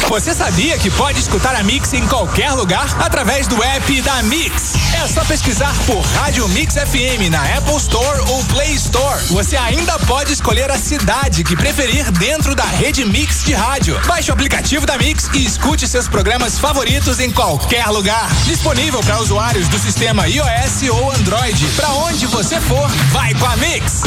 Você sabia que pode escutar a Mix em qualquer lugar através do app da Mix? É só pesquisar por Rádio Mix FM na Apple Store ou Play Store. Você ainda pode escolher a cidade que preferir dentro da rede Mix de rádio. Baixe o aplicativo da Mix e escute seus programas favoritos em qualquer lugar. Disponível para usuários do sistema iOS ou Android. Para onde você for, vai com a Mix.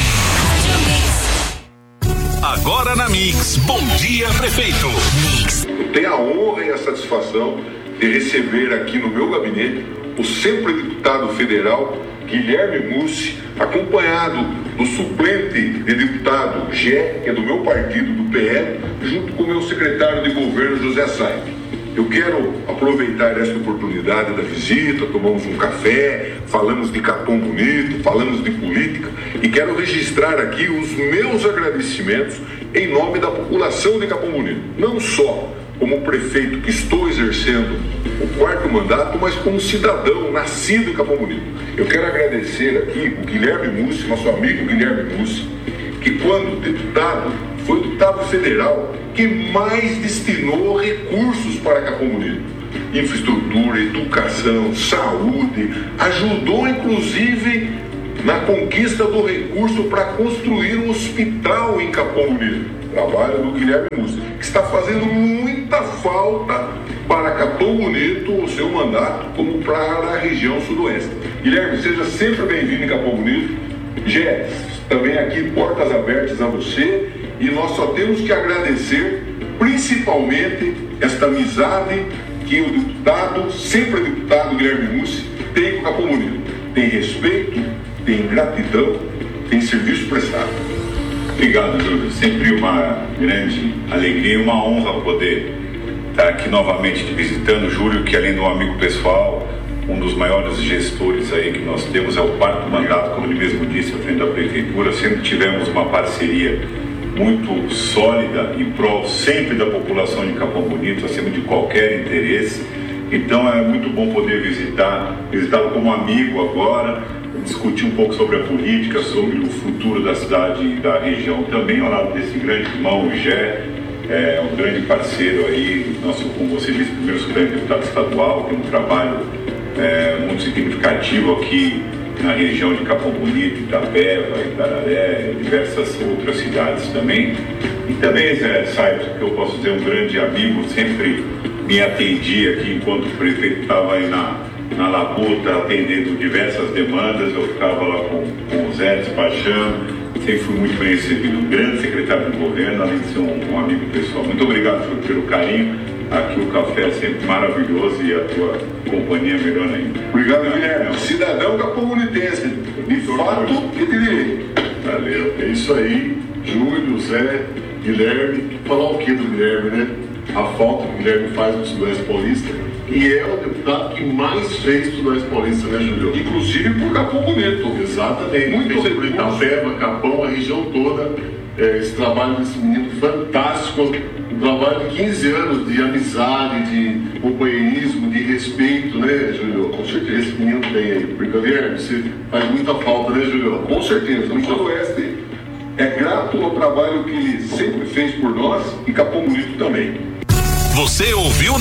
Agora na Mix, Bom Dia Prefeito. Mix. Eu tenho a honra e a satisfação de receber aqui no meu gabinete o sempre deputado federal Guilherme Mussi, acompanhado do suplente de deputado Gé, que é do meu partido, do PL, junto com o meu secretário de governo, José Saib. Eu quero aproveitar esta oportunidade da visita, tomamos um café, falamos de Capão Bonito, falamos de política e quero registrar aqui os meus agradecimentos em nome da população de Capão Bonito. Não só como prefeito que estou exercendo o 4º mandato, mas como cidadão nascido em Capão Bonito. Eu quero agradecer aqui o Guilherme Mussi, nosso amigo Guilherme Mussi, que quando deputado, foi o deputado federal que mais destinou recursos para Capão Bonito. Infraestrutura, educação, saúde, ajudou inclusive na conquista do recurso para construir um hospital em Capão Bonito. Trabalho do Guilherme Mussi, que está fazendo muita falta para Capão Bonito, o seu mandato, como para a região sudoeste. Guilherme, seja sempre bem-vindo em Capão Bonito. Gé, também aqui portas abertas a você e nós só temos que agradecer principalmente esta amizade que o deputado, sempre deputado Guilherme Mussi, tem com Capão Bonito. Tem respeito, tem gratidão, tem serviço prestado. Obrigado, Júlio. Sempre uma grande alegria e uma honra poder estar aqui novamente te visitando. Júlio, que além de um amigo pessoal, um dos maiores gestores aí que nós temos, é o 4º mandato, como ele mesmo disse, à frente da prefeitura. Sempre tivemos uma parceria muito sólida em prol sempre da população de Capão Bonito, acima de qualquer interesse. Então é muito bom poder visitá-lo como amigo agora, discutir um pouco sobre a política, sobre o futuro da cidade e da região também, ao lado desse grande irmão, o Gé, um grande parceiro aí, nosso, como você disse, primeiro suplente deputado estadual, tem um trabalho muito significativo aqui na região de Capão Bonito, Itapeva, Itararé, diversas outras cidades também. E também, sabe, que eu posso dizer, um grande amigo, sempre me atendia aqui enquanto o prefeito estava aí na labuta, atendendo diversas demandas. Eu ficava lá com o Zé despachando, sempre fui muito bem recebido, um grande secretário de governo, além de ser um amigo pessoal. Muito obrigado pelo carinho. Aqui o café é sempre maravilhoso e a tua companhia é melhor ainda. Obrigado, Guilherme. Cidadão capomonitense, de fato e de direito. Valeu, é isso aí. Júlio, Zé, Guilherme. Falar o que do Guilherme, né? A falta que o Guilherme faz no Sudoeste Paulista. E é o deputado que mais fez no Sudoeste Paulista, né, Júlio? Inclusive por Capão Bonito. Exatamente. Muito por Itapeva, Capão, a região toda. Esse trabalho desse menino fantástico. Um trabalho de 15 anos de amizade, de companheirismo, de respeito, né, Júlio? Com certeza. Esse menino tem aí. Porque, Guilherme, você faz muita falta, né, Júlio? Com certeza. O Sudoeste é grato ao trabalho que ele sempre fez por nós e Capão Bonito também. Você ouviu